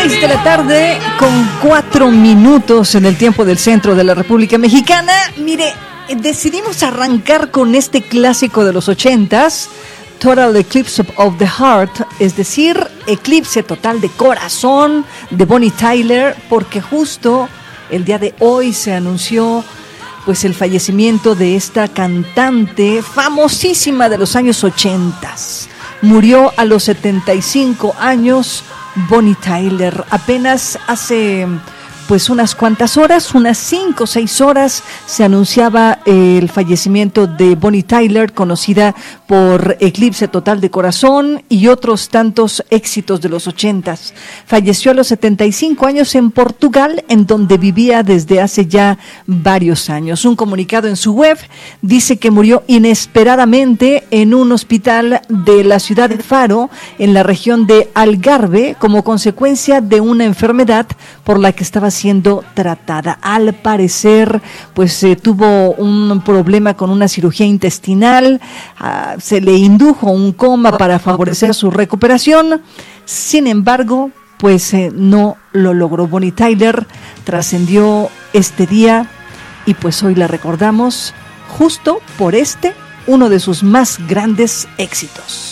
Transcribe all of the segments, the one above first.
6 de la tarde con 4 minutos en el tiempo del centro de la República Mexicana. Mire, decidimos arrancar con este clásico de los 80s, Total Eclipse of the Heart, es decir, eclipse total de corazón de Bonnie Tyler, porque justo el día de hoy se anunció pues el fallecimiento de esta cantante famosísima de los años 80s. Murió a los 75 años Bonnie Tyler. Apenas hace pues unas cuantas horas, unas 5 o 6 horas, se anunciaba el fallecimiento de Bonnie Tyler, conocida por Eclipse Total de Corazón y otros tantos éxitos de los 80s. Falleció a los 75 años en Portugal, en donde vivía desde hace ya varios años. Un comunicado en su web dice que murió inesperadamente en un hospital de la ciudad de Faro, en la región de Algarve, como consecuencia de una enfermedad por la que estaba siendo tratada. Al parecer, pues tuvo un problema con una cirugía intestinal, se le indujo un coma para favorecer su recuperación. Sin embargo, pues no lo logró. Bonnie Tyler trascendió este día y pues hoy la recordamos justo por uno de sus más grandes éxitos.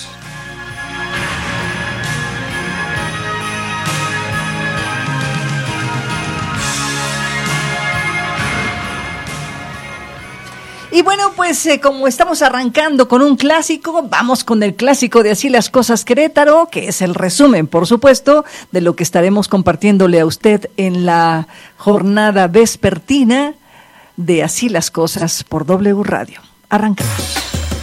Y bueno, pues como estamos arrancando con un clásico, vamos con el clásico de Así las Cosas Querétaro, que es el resumen, por supuesto, de lo que estaremos compartiéndole a usted en la jornada vespertina de Así las Cosas por W Radio. Arrancamos.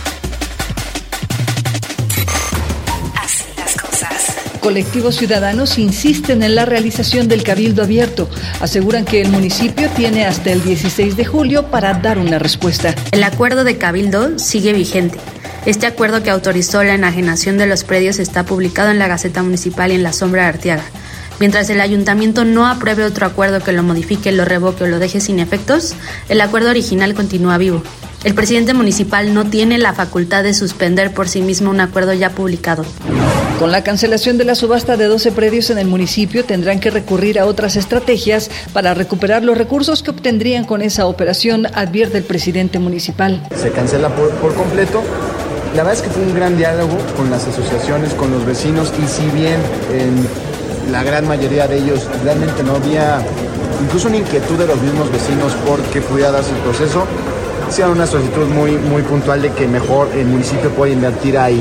Colectivos ciudadanos insisten en la realización del cabildo abierto. Aseguran que el municipio tiene hasta el 16 de julio para dar una respuesta. El acuerdo de cabildo sigue vigente. Este acuerdo que autorizó la enajenación de los predios está publicado en la Gaceta Municipal y en la Sombra de Arteaga. Mientras el ayuntamiento no apruebe otro acuerdo que lo modifique, lo revoque o lo deje sin efectos, el acuerdo original continúa vivo. El presidente municipal no tiene la facultad de suspender por sí mismo un acuerdo ya publicado. Con la cancelación de la subasta de 12 predios en el municipio, tendrán que recurrir a otras estrategias para recuperar los recursos que obtendrían con esa operación, advierte el presidente municipal. Se cancela por completo. La verdad es que fue un gran diálogo con las asociaciones, con los vecinos, y si bien en la gran mayoría de ellos realmente no había incluso una inquietud de los mismos vecinos porque pudiera darse el proceso, sí era una solicitud muy puntual de que mejor el municipio pueda invertir ahí.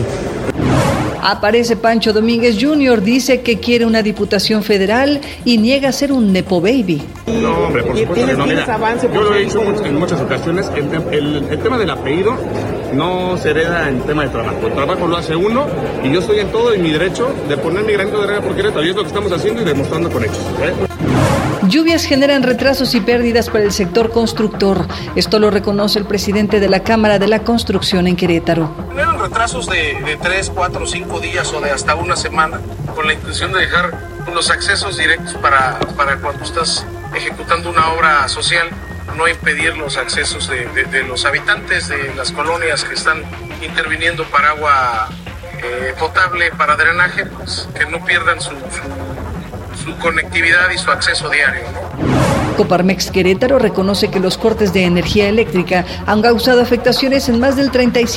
Aparece Pancho Domínguez Jr., dice que quiere una diputación federal y niega ser un nepo baby. No, hombre, por supuesto que no. Mira, yo lo he dicho en muchas ocasiones, el tema del apellido no se hereda en tema de trabajo. El trabajo lo hace uno y yo estoy en todo en mi derecho de poner mi granito de arena por Querétaro, y es lo que estamos haciendo y demostrando con hechos. Lluvias generan retrasos y pérdidas para el sector constructor. Esto lo reconoce el presidente de la Cámara de la Construcción en Querétaro. Generan retrasos de 3, 4, 5 días o de hasta una semana, con la intención de dejar los accesos directos para cuando estás ejecutando una obra social, no impedir los accesos de los habitantes de las colonias que están interviniendo para agua potable, para drenaje, pues, que no pierdan su conectividad y su acceso diario, ¿no? Coparmex Querétaro reconoce que los cortes de energía eléctrica han causado afectaciones en más del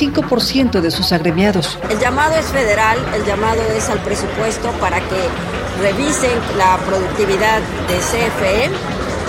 35% de sus agremiados. El llamado es federal, el llamado es al presupuesto para que revisen la productividad de CFE